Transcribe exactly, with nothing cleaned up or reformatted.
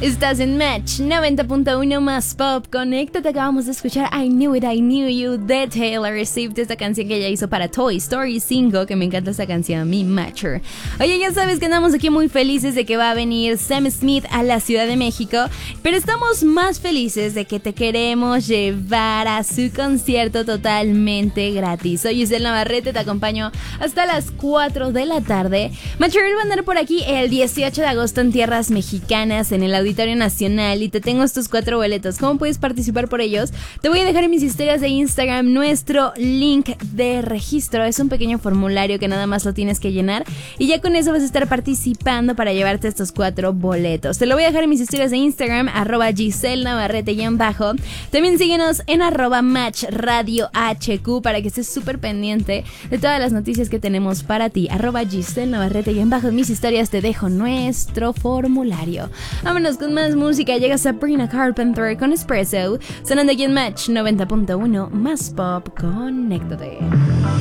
Estás en Match noventa punto uno más pop. Conéctate, acabamos de escuchar I Knew It, I Knew You de Taylor Swift, esta canción que ella hizo para Toy Story cinco, que me encanta esta canción, mi Matcher. Oye, ya sabes que andamos aquí muy felices de que va a venir Sam Smith a la Ciudad de México, pero estamos más felices de que te queremos llevar a su concierto totalmente gratis. Soy Giselle Navarrete, te acompaño hasta las cuatro de la tarde. Matcher va a andar por aquí el dieciocho de agosto en tierras mexicanas, en el Auditorio Nacional, y te tengo estos cuatro boletos. ¿Cómo puedes participar por ellos? Te voy a dejar en mis historias de Instagram nuestro link de registro. Es un pequeño formulario que nada más lo tienes que llenar y ya con eso vas a estar participando para llevarte estos cuatro boletos. Te lo voy a dejar en mis historias de Instagram, arroba Giselle Navarrete y en bajo. También síguenos en arroba Match Radio H Q para que estés súper pendiente de todas las noticias que tenemos para ti. Arroba Giselle Navarrete y en bajo en mis historias te dejo nuestro formulario. Vámonos con más música. Llega Sabrina Carpenter con Espresso, sonando aquí en Match noventa punto uno más pop. Conéctate.